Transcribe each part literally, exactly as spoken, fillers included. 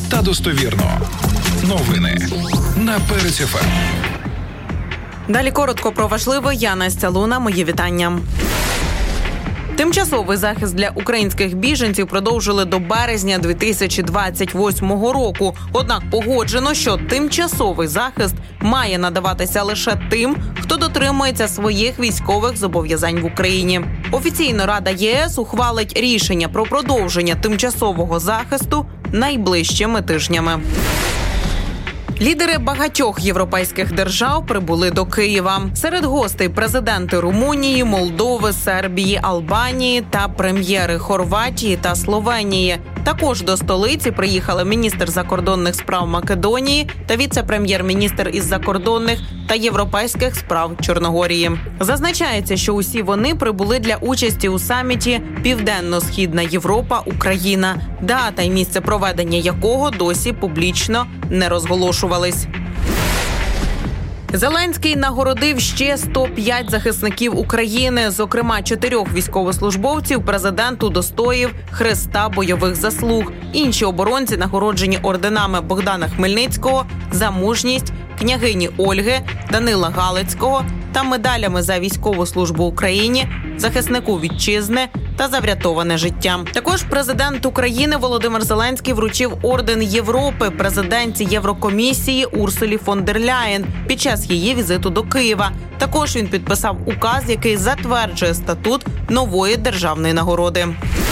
та достовірно. Новини на Перець еф ем. Далі коротко про важливе. Я Настя Луна. Мої вітання. Тимчасовий захист для українських біженців продовжили до березня дві тисячі двадцять восьмого року. Однак погоджено, що тимчасовий захист має надаватися лише тим, хто дотримується своїх військових зобов'язань в Україні. Офіційно Рада ЄС ухвалить рішення про продовження тимчасового захисту найближчими тижнями. Лідери багатьох європейських держав прибули до Києва. Серед гостей президенти Румунії, Молдови, Сербії, Албанії та прем'єри Хорватії та Словенії. Також до столиці приїхали міністр закордонних справ Македонії та віце-прем'єр-міністр із закордонних та європейських справ Чорногорії. Зазначається, що усі вони прибули для участі у саміті «Південно-Східна Європа – Україна», дата й місце проведення якого досі публічно не розголошувались. Зеленський нагородив ще сто п'ять захисників України. Зокрема, чотирьох військовослужбовців президент удостоїв Хреста бойових заслуг. Інші оборонці нагороджені орденами Богдана Хмельницького за мужність, княгині Ольги, Данила Галицького та медалями за військову службу Україні, захиснику вітчизни та за врятоване життя. Також президент України Володимир Зеленський вручив орден Європи президентці Єврокомісії Урсулі фон дер Ляєн під час її візиту до Києва. Також він підписав указ, який затверджує статут нової державної нагороди.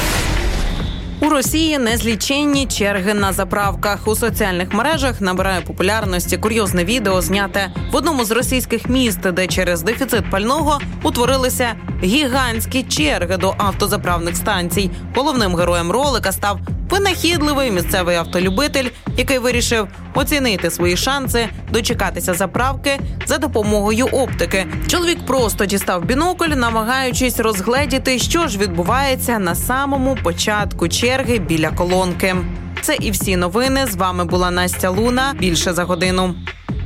У Росії незліченні черги на заправках. У соціальних мережах набирає популярності курйозне відео, зняте в одному з російських міст, де через дефіцит пального утворилися гігантські черги до автозаправних станцій. Головним героєм ролика став винахідливий місцевий автолюбитель, який вирішив оцінити свої шанси дочекатися заправки за допомогою оптики. Чоловік просто дістав бінокль, намагаючись розгледіти, що ж відбувається на самому початку черги біля колонки. Це і всі новини. З вами була Настя Луна. Більше за годину.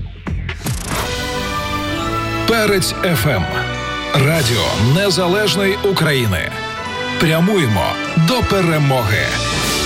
Перець еф ем. Радіо Незалежної України. Прямуємо до перемоги.